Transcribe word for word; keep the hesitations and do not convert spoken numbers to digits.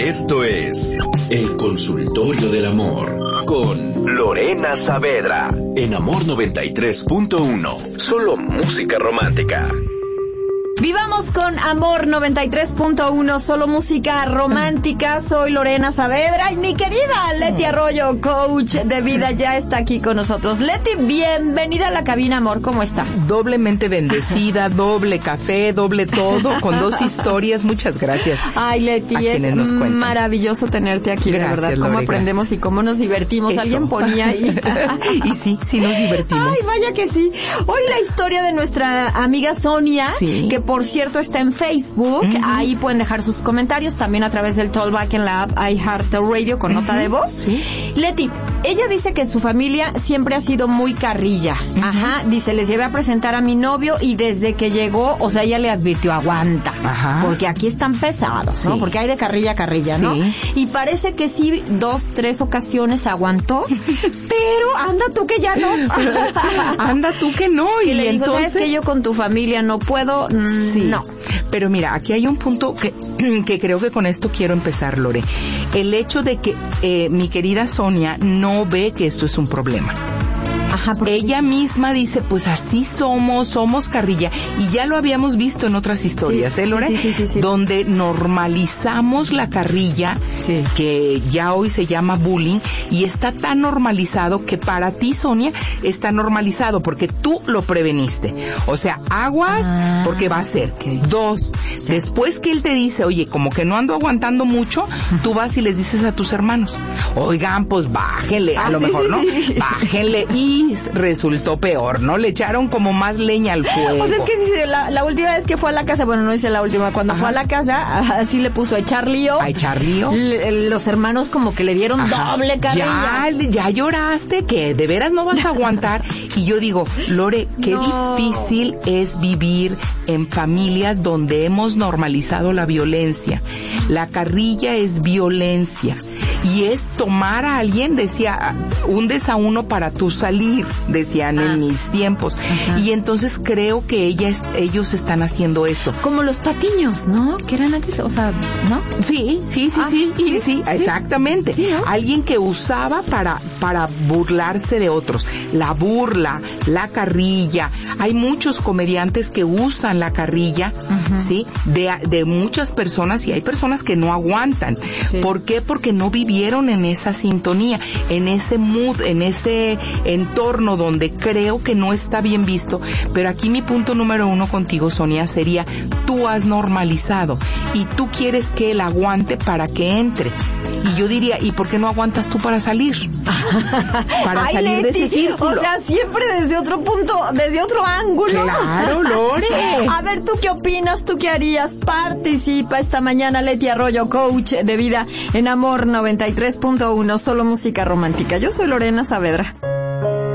Esto es El Consultorio del Amor con Lorena Saavedra en Amor noventa y tres punto uno. Solo música romántica. Vivamos con Amor noventa y tres punto uno, solo música romántica. Soy Lorena Saavedra y mi querida Leti Arroyo, coach de vida, ya está aquí con nosotros. Leti, bienvenida a la cabina, amor, ¿cómo estás? Doblemente bendecida, doble café, doble todo, con dos historias. Muchas gracias. Ay, Leti, es maravilloso tenerte aquí, gracias, de verdad. Cómo Lore, aprendemos gracias. Y cómo nos divertimos. Eso. Alguien ponía ahí. Y sí, sí nos divertimos. Ay, vaya que sí. Hoy la historia de nuestra amiga Sonia, sí. que por cierto está en Facebook. Uh-huh. Ahí pueden dejar sus comentarios también a través del Talkback en la app iHeartRadio con uh-huh. nota de voz. Sí. Leti, ella dice que su familia siempre ha sido muy carrilla. Uh-huh. Ajá, dice, les llevé a presentar a mi novio y desde que llegó, o sea, ella le advirtió, aguanta. Ajá. Porque aquí están pesados, ¿no? Sí. Porque hay de carrilla a carrilla, ¿no? Sí. Y parece que sí, dos, tres ocasiones aguantó, pero anda tú que ya no. Anda tú que no. Y, y le dijo, entonces, ¿sabes que yo con tu familia no puedo? Sí. No. Pero mira, aquí hay un punto que, que creo que con esto quiero empezar, Lore. El hecho de que eh, mi querida Sonia no ve que esto es un problema. Ajá, ella misma dice, pues así somos, somos carrilla. Y ya lo habíamos visto en otras historias, sí, ¿eh, Lore? Sí, sí, sí, sí, sí. Donde normalizamos la carrilla, sí. que ya hoy se llama bullying, y está tan normalizado que para ti, Sonia, está normalizado porque tú lo preveniste. O sea, aguas, ah, porque va a ser. Okay. Dos, ya. Después que él te dice, oye, como que no ando aguantando mucho, tú vas y les dices a tus hermanos, oigan, pues bájenle, a ah, lo sí, mejor, sí, ¿no? Sí. Bájenle, y resultó peor, ¿no? Le echaron como más leña al fuego. O sea, es que dice, la, la última vez que fue a la casa, bueno, no dice la última, cuando Ajá. fue a la casa, así le puso a echar lío. A echar lío. L- los hermanos como que le dieron Ajá. doble carrilla. Ya, ya lloraste, que de veras no vas a aguantar. Y yo digo, Lore, qué no. difícil es vivir en familias donde hemos normalizado la violencia. La carrilla es violencia. Y es tomar a alguien, decía, un desahogo para tú salir, decían ah. en mis tiempos. Ajá. Y entonces creo que ellas, ellos están haciendo eso. Como los patiños, ¿no? Que eran antes, o sea, ¿no? Sí, sí, sí, ah, sí, sí, sí, sí, exactamente. Sí, ¿no? Alguien que usaba para, para burlarse de otros. La burla, la carrilla. Hay muchos comediantes que usan la carrilla, uh-huh. ¿sí? De, de muchas personas, y hay personas que no aguantan. Sí. ¿Por qué? Porque no viven vieron en esa sintonía, en ese mood, en ese entorno donde creo que no está bien visto. Pero aquí mi punto número uno contigo, Sonia, sería, tú has normalizado y tú quieres que él aguante para que entre. Y yo diría, ¿y por qué no aguantas tú para salir? Para Ay, salir Leti, de ese círculo. O sea, siempre desde otro punto, desde otro ángulo. Claro, Lore. A ver, ¿tú qué opinas? ¿Tú qué harías? Participa esta mañana, Leti Arroyo, coach de vida en Amor noventa y tres punto uno, solo música romántica. Yo soy Lorena Saavedra.